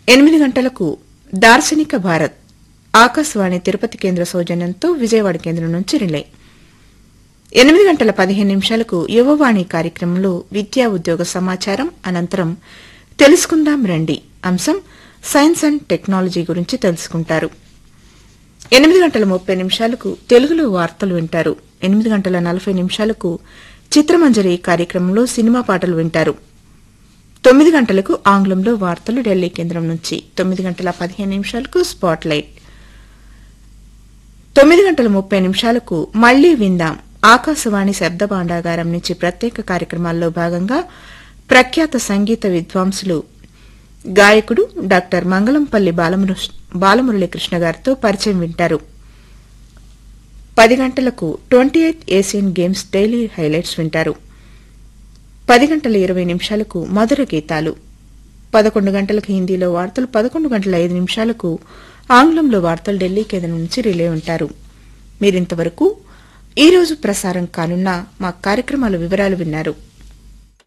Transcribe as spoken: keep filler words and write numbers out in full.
ఎనిమిది గంటలకు దార్శనిక భారత్ ఆకాశవాణి తిరుపతి కేంద్ర సౌజన్యంతో విజయవాడ కేంద్రం నుంచి రిలే. ఎనిమిది గంటల పదిహేను నిమిషాలకు యువవాణి కార్యక్రమంలో విద్యా ఉద్యోగ సమాచారం అనంతరం తెలుసుకుందాం రండి అంశం సైన్స్ అండ్ టెక్నాలజీ గురించి తెలుసుకుంటారు. ఎనిమిది గంటల ముప్పై నిమిషాలకు తెలుగులో వార్తలు వింటారు. ఎనిమిది గంటల నలభై నిమిషాలకు చిత్రమంజరి కార్యక్రమంలో సినిమా పాటలు వింటారు. తొమ్మిది గంటలకు ఆంగ్లంలో వార్తలు ఢిల్లీ కేంద్రం నుంచి. తొమ్మిది గంటల పదిహేను నిమిషాలకు స్పాట్ లైట్. తొమ్మిది గంటల ముప్పై నిమిషాలకు మళ్లీ విందాం ఆకాశవాణి శబ్ద భాండాగారం నుంచి ప్రత్యేక కార్యక్రమాల్లో భాగంగా ప్రఖ్యాత సంగీత విద్వాంసులు గాయకుడు డాక్టర్ మంగళంపల్లి బాలమురళీకృష్ణ గారితో పరిచయం వింటారు. పది గంటలకు twenty eighth Asian games daily highlights వింటారు. పది గంటల ఇరవై నిమిషాలకు మధుర గీతాలు. పదకొండు గంటలకు హిందీలో వార్తలు. పదకొండు గంటల ఐదు నిమిషాలకు ఆంగ్లంలో వార్తలు ఢిల్లీ కేంద్రం నుంచి రిలే ఉంటారు. మీరింతవరకు ఈ రోజు ప్రసారం కానున్న మా కార్యక్రమాల వివరాలు విన్నారు.